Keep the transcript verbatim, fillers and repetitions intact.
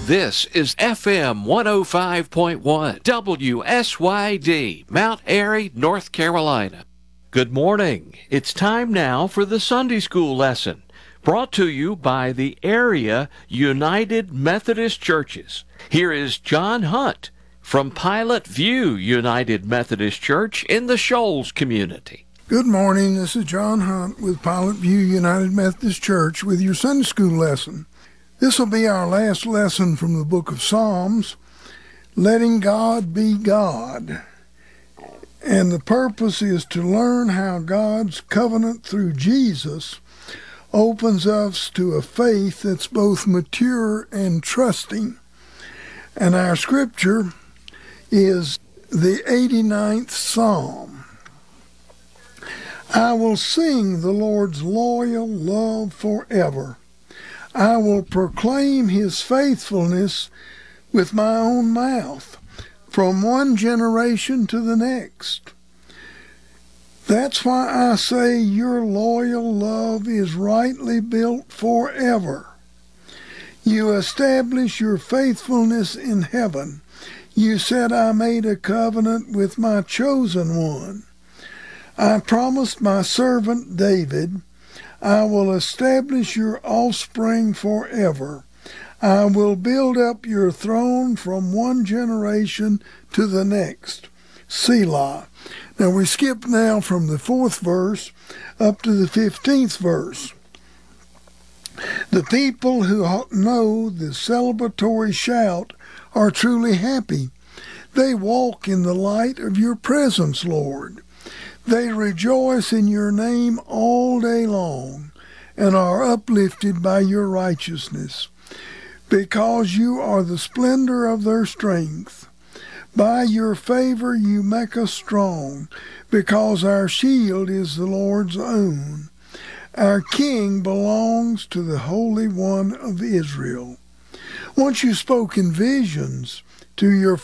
This is F M one oh five point one, W S Y D, Mount Airy, North Carolina. Good morning. It's time now for the Sunday School lesson, brought to you by the Area United Methodist Churches. Here is John Hunt from Pilot View United Methodist Church in the Shoals community. Good morning. This is John Hunt with Pilot View United Methodist Church with your Sunday School lesson. This will be our last lesson from the book of Psalms, Letting God Be God. And the purpose is to learn how God's covenant through Jesus opens us to a faith that's both mature and trusting. And our scripture is the eighty-ninth Psalm. I will sing the Lord's loyal love forever. I will proclaim his faithfulness with my own mouth from one generation to the next. That's why I say your loyal love is rightly built forever. You establish your faithfulness in heaven. You said I made a covenant with my chosen one. I promised my servant David, I will establish your offspring forever. I will build up your throne from one generation to the next. Selah. Now we skip now from the fourth verse up to the fifteenth verse. The people who know the celebratory shout are truly happy. They walk in the light of your presence, Lord. They rejoice in your name all day long and are uplifted by your righteousness, because you are the splendor of their strength. By your favor you make us strong, because our shield is the Lord's own. Our King belongs to the Holy One of Israel. Once you spoke in visions to your